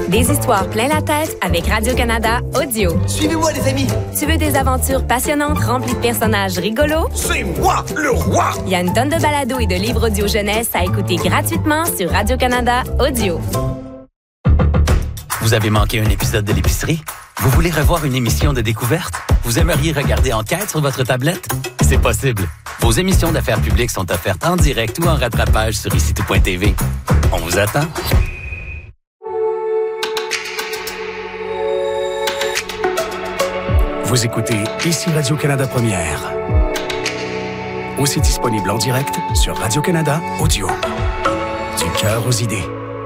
Des histoires plein la tête avec Radio-Canada Audio. Suivez-moi, les amis! Tu veux des aventures passionnantes remplies de personnages rigolos? C'est moi, le roi! Il y a une tonne de balados et de livres audio jeunesse à écouter gratuitement sur Radio-Canada Audio. Vous avez manqué un épisode de l'épicerie? Vous voulez revoir une émission de découverte? Vous aimeriez regarder Enquête sur votre tablette? C'est possible. Vos émissions d'affaires publiques sont offertes en direct ou en rattrapage sur ICT.tv. On vous attend. Vous écoutez ici Radio-Canada Première. Aussi disponible en direct sur Radio-Canada Audio. Du cœur aux idées.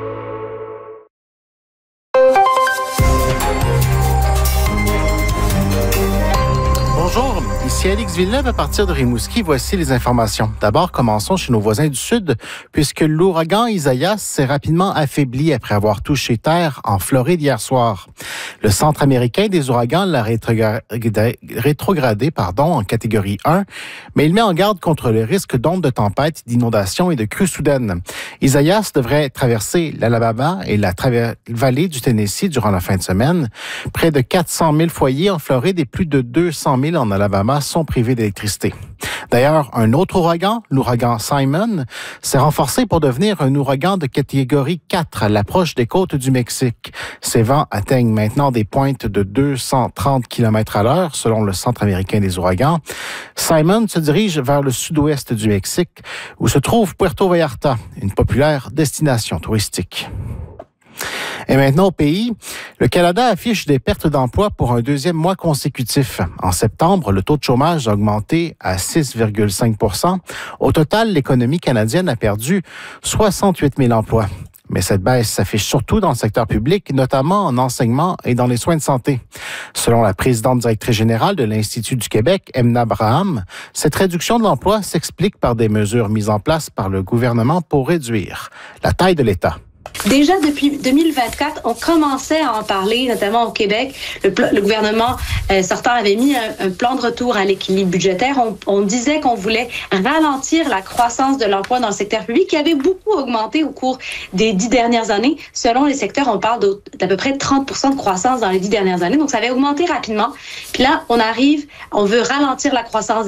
Bonjour, ici Alex Villeneuve à partir de Rimouski. Voici les informations. D'abord, commençons chez nos voisins du Sud, puisque l'ouragan Isaias s'est rapidement affaibli après avoir touché terre en Floride hier soir. Le Centre américain des ouragans l'a rétrogradé en catégorie 1, mais il met en garde contre le risque d'ondes de tempête, d'inondations et de crues soudaines. Isaias devrait traverser l'Alabama et la vallée du Tennessee durant la fin de semaine. Près de 400 000 foyers en Floride et plus de 200 000 en Alabama sont privés d'électricité. D'ailleurs, un autre ouragan, l'ouragan Simon, s'est renforcé pour devenir un ouragan de catégorie 4 à l'approche des côtes du Mexique. Ces vents atteignent maintenant des pointes de 230 km/h, selon le Centre américain des ouragans. Simon se dirige vers le sud-ouest du Mexique, où se trouve Puerto Vallarta, une populaire destination touristique. Et maintenant au pays, le Canada affiche des pertes d'emploi pour un deuxième mois consécutif. En septembre, le taux de chômage a augmenté à 6,5 %. Au total, l'économie canadienne a perdu 68 000 emplois. Mais cette baisse s'affiche surtout dans le secteur public, notamment en enseignement et dans les soins de santé. Selon la présidente directrice générale de l'Institut du Québec, Emna Braham, cette réduction de l'emploi s'explique par des mesures mises en place par le gouvernement pour réduire la taille de l'État. Déjà, depuis 2024, on commençait à en parler, notamment au Québec. Le gouvernement sortant avait mis un plan de retour à l'équilibre budgétaire. On disait qu'on voulait ralentir la croissance de l'emploi dans le secteur public qui avait beaucoup augmenté au cours des 10 dernières années. Selon les secteurs, on parle d'à peu près 30 % de croissance dans les 10 dernières années. Donc, ça avait augmenté rapidement. Puis là, on veut ralentir la croissance